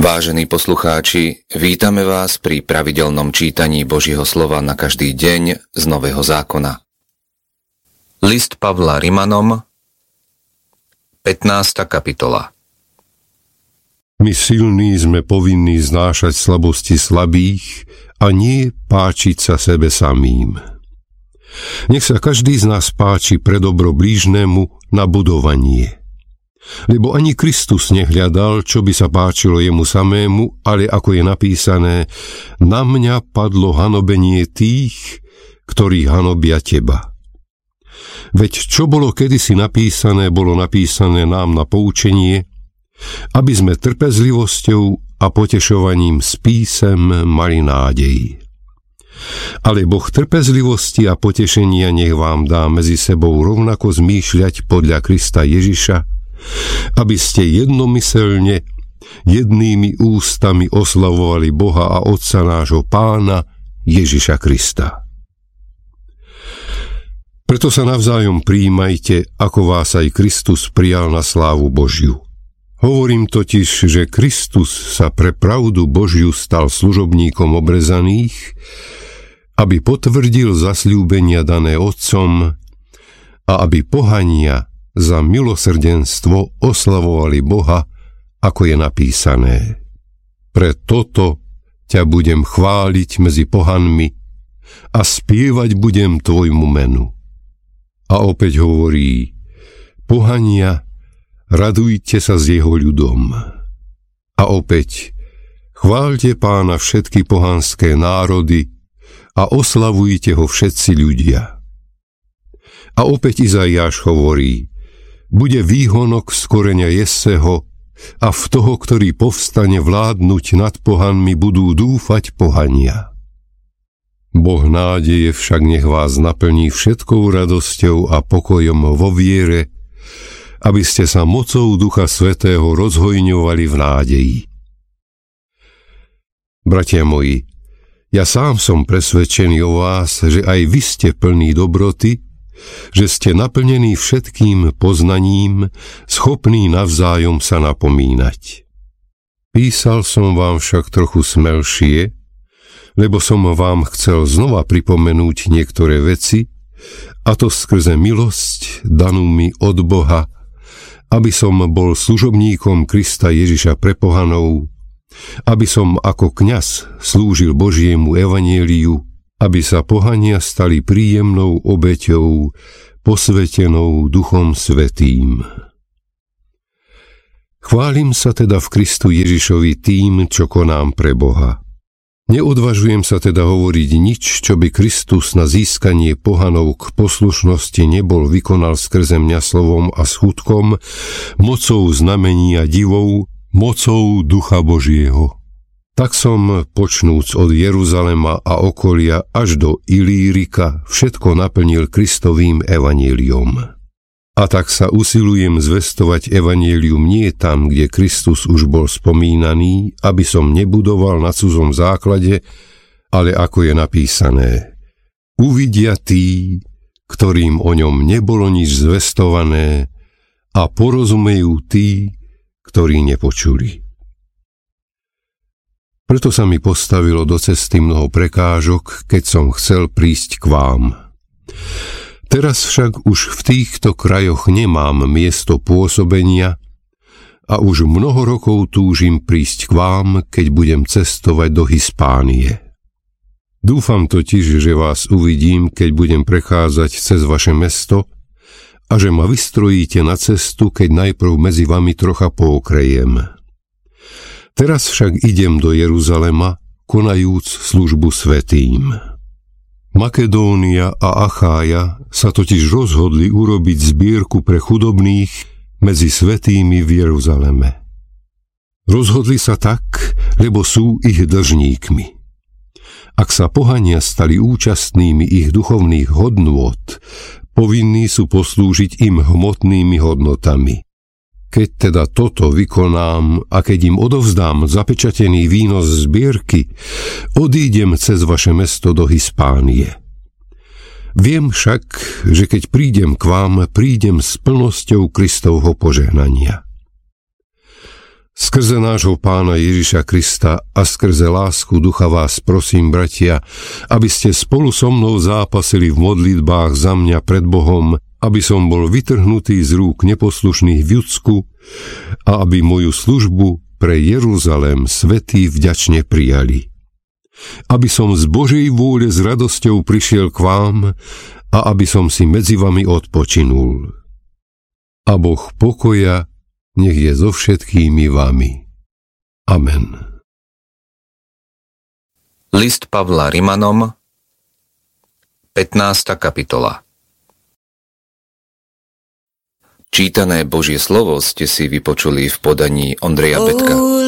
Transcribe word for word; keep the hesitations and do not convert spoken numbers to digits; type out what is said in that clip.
Vážení poslucháči, vítame vás pri pravidelnom čítaní Božieho slova na každý deň z Nového zákona. List Pavla Rimanom, pätnásta kapitola. My silní sme povinní znášať slabosti slabých a nie páčiť sa sebe samým. Nech sa každý z nás páči pre dobro blížnemu na budovanie. Lebo ani Kristus nehľadal, čo by sa páčilo jemu samému, ale ako je napísané, na mňa padlo hanobenie tých, ktorí hanobia teba. Veď čo bolo kedysi napísané, bolo napísané nám na poučenie, aby sme trpezlivosťou a potešovaním s písem mali nádej. Ale Boh trpezlivosti a potešenia nech vám dá medzi sebou rovnako zmýšľať podľa Krista Ježiša, aby ste jednomyselne, jednými ústami oslavovali Boha a Otca nášho Pána Ježiša Krista. Preto sa navzájom prijímajte, ako vás aj Kristus prijal na slávu Božiu. Hovorím totiž, že Kristus sa pre pravdu Božiu stal služobníkom obrezaných, aby potvrdil zasľúbenia dané Otcom a aby pohania za milosrdenstvo oslavovali Boha, ako je napísané. Pre toto ťa budem chváliť medzi pohanmi a spievať budem tvojmu menu. A opäť hovorí, pohania, radujte sa s jeho ľudom. A opäť, chváľte Pána všetky pohanské národy a oslavujte ho všetci ľudia. A opäť Izaiáš hovorí, bude výhonok z koreňa Jesseho a v toho, ktorý povstane vládnuť nad pohanmi, budú dúfať pohania. Boh nádeje však nech vás naplní všetkou radosťou a pokojom vo viere, aby ste sa mocou Ducha Svätého rozhojňovali v nádeji. Bratia moji, ja sám som presvedčený o vás, že aj vy ste plní dobroty, že ste naplnení všetkým poznaním, schopní navzájom sa napomínať. Písal som vám však trochu smelšie, lebo som vám chcel znova pripomenúť niektoré veci, a to skrze milosť danú mi od Boha, aby som bol služobníkom Krista Ježiša pre pohanov, aby som ako kňaz slúžil Božiemu evanjeliu, aby sa pohania stali príjemnou obeťou, posvetenou Duchom Svätým. Chválim sa teda v Kristu Ježišovi tým, čo konám pre Boha. Neodvažujem sa teda hovoriť nič, čo by Kristus na získanie pohanov k poslušnosti nebol vykonal skrze mňa slovom a skutkom, mocou znamení a divov, mocou Ducha Božieho. Tak som, počnúc od Jeruzalema a okolia až do Ilírika, všetko naplnil Kristovým evanjeliom. A tak sa usilujem zvestovať evanjelium nie tam, kde Kristus už bol spomínaný, aby som nebudoval na cudzom základe, ale ako je napísané, uvidia tí, ktorým o ňom nebolo nič zvestované, a porozumejú tí, ktorí nepočuli. Preto sa mi postavilo do cesty mnoho prekážok, keď som chcel prísť k vám. Teraz však už v týchto krajoch nemám miesto pôsobenia a už mnoho rokov túžim prísť k vám, keď budem cestovať do Hispánie. Dúfam totiž, že vás uvidím, keď budem prechádzať cez vaše mesto a že ma vystrojíte na cestu, keď najprv medzi vami trocha pookrejem. Teraz však idem do Jeruzalema, konajúc službu svätým. Makedónia a Achája sa totiž rozhodli urobiť zbierku pre chudobných medzi svätými v Jeruzaleme. Rozhodli sa tak, lebo sú ich dlžníkmi. Ak sa pohania stali účastnými ich duchovných hodnôt, povinní sú poslúžiť im hmotnými hodnotami. Keď teda toto vykonám a keď im odovzdám zapečatený výnos zbierky, odídem cez vaše mesto do Hispánie. Viem však, že keď prídem k vám, prídem s plnosťou Kristovho požehnania. Skrze nášho Pána Ježiša Krista a skrze lásku Ducha vás prosím, bratia, aby ste spolu so mnou zápasili v modlitbách za mňa pred Bohom, aby som bol vytrhnutý z rúk neposlušných v Judsku a aby moju službu pre Jeruzalém svätí vďačne prijali. Aby som z Božej vôle s radosťou prišiel k vám a aby som si medzi vami odpočinul. A Boh pokoja nech je so všetkými vami. Amen. List Pavla Rimanom, pätnásta kapitola. Čítané Božie slovo ste si vypočuli v podaní Ondreja Betka.